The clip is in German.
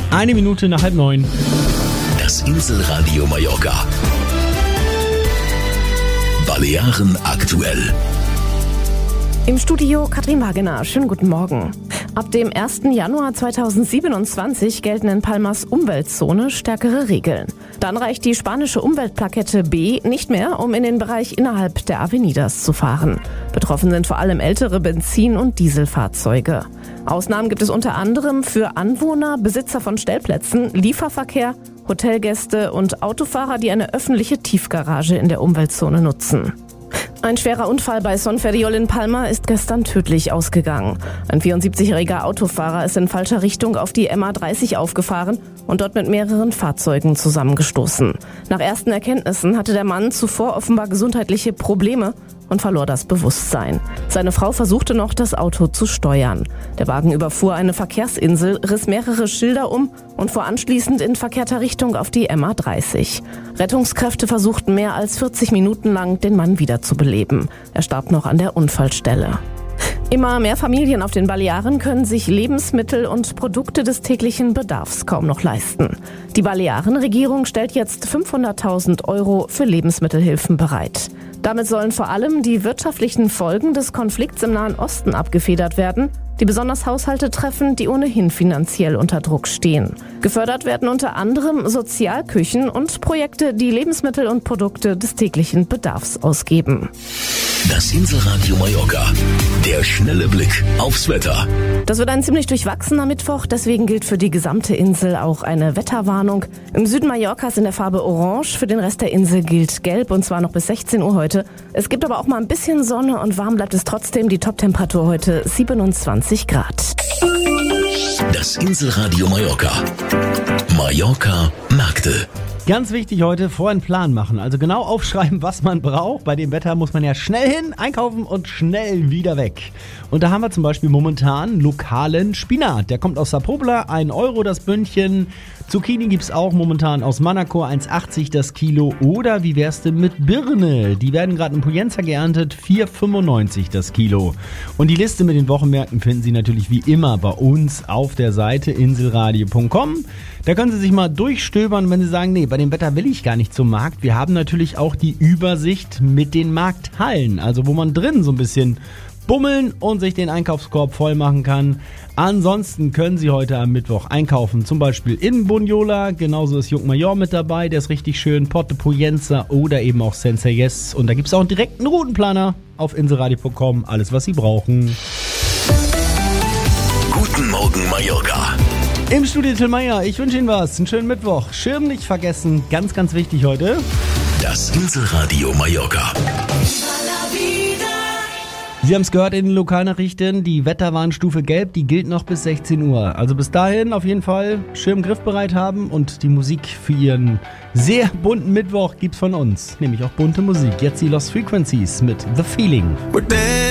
Eine Minute nach 8:30. Das Inselradio Mallorca. Balearen aktuell. Im Studio Katrin Wagener. Schönen guten Morgen. Ab dem 1. Januar 2027 gelten in Palmas Umweltzone stärkere Regeln. Dann reicht die spanische Umweltplakette B nicht mehr, um in den Bereich innerhalb der Avenidas zu fahren. Betroffen sind vor allem ältere Benzin- und Dieselfahrzeuge. Ausnahmen gibt es unter anderem für Anwohner, Besitzer von Stellplätzen, Lieferverkehr, Hotelgäste und Autofahrer, die eine öffentliche Tiefgarage in der Umweltzone nutzen. Ein schwerer Unfall bei Son Ferriol in Palma ist gestern tödlich ausgegangen. Ein 74-jähriger Autofahrer ist in falscher Richtung auf die MA30 aufgefahren und dort mit mehreren Fahrzeugen zusammengestoßen. Nach ersten Erkenntnissen hatte der Mann zuvor offenbar gesundheitliche Probleme und verlor das Bewusstsein. Seine Frau versuchte noch, das Auto zu steuern. Der Wagen überfuhr eine Verkehrsinsel, riss mehrere Schilder um und fuhr anschließend in verkehrter Richtung auf die MA30. Rettungskräfte versuchten mehr als 40 Minuten lang, den Mann wiederzubeleben. Er starb noch an der Unfallstelle. Immer mehr Familien auf den Balearen können sich Lebensmittel und Produkte des täglichen Bedarfs kaum noch leisten. Die Balearenregierung stellt jetzt 500.000 € für Lebensmittelhilfen bereit. Damit sollen vor allem die wirtschaftlichen Folgen des Konflikts im Nahen Osten abgefedert werden, die besonders Haushalte treffen, die ohnehin finanziell unter Druck stehen. Gefördert werden unter anderem Sozialküchen und Projekte, die Lebensmittel und Produkte des täglichen Bedarfs ausgeben. Das Inselradio Mallorca. Der schnelle Blick aufs Wetter. Das wird ein ziemlich durchwachsener Mittwoch, deswegen gilt für die gesamte Insel auch eine Wetterwarnung. Im Süden Mallorcas in der Farbe Orange, für den Rest der Insel gilt Gelb und zwar noch bis 16 Uhr heute. Es gibt aber auch mal ein bisschen Sonne und warm bleibt es trotzdem. Die Toptemperatur heute 27 Grad. Das Inselradio Mallorca. Mallorca Märkte. Ganz wichtig heute, vorher einen Plan machen. Also genau aufschreiben, was man braucht. Bei dem Wetter muss man ja schnell hin, einkaufen und schnell wieder weg. Und da haben wir zum Beispiel momentan lokalen Spinat. Der kommt aus Sapobla, 1 € das Bündchen. Zucchini gibt's auch momentan aus Manacor, 1,80 das Kilo. Oder wie wär's denn mit Birne? Die werden gerade in Poyenza geerntet, 4,95 das Kilo. Und die Liste mit den Wochenmärkten finden Sie natürlich wie immer bei uns auf der Seite inselradio.com. Da können Sie sich mal durchstöbern, wenn Sie sagen, nee, bei dem Wetter will ich gar nicht zum Markt. Wir haben natürlich auch die Übersicht mit den Markthallen, also wo man drin so ein bisschen bummeln und sich den Einkaufskorb voll machen kann. Ansonsten können Sie heute am Mittwoch einkaufen, zum Beispiel in Bunyola, genauso ist Jungmajor mit dabei, der ist richtig schön, Port de Poyenza oder eben auch Senseies. Und da gibt es auch einen direkten Routenplaner auf inselradio.com, alles was Sie brauchen. Guten Morgen Mallorca. Im Studio Till Meier, ich wünsche Ihnen was, einen schönen Mittwoch. Schirm nicht vergessen, ganz, ganz wichtig heute. Das Inselradio Mallorca. Sie haben es gehört in den Lokalnachrichten, die Wetterwarnstufe Gelb, die gilt noch bis 16 Uhr. Also bis dahin auf jeden Fall Schirm griffbereit haben und die Musik für Ihren sehr bunten Mittwoch gibt's von uns, nämlich auch bunte Musik. Jetzt die Lost Frequencies mit The Feeling.